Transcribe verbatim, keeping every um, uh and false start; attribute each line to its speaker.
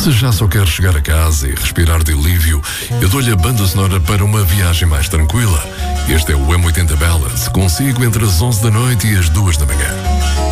Speaker 1: Se já só quer chegar a casa e respirar de alívio, eu dou-lhe a banda sonora para uma viagem mais tranquila. Este é o M oitenta Ballads, consigo entre as onze da noite e as duas da manhã.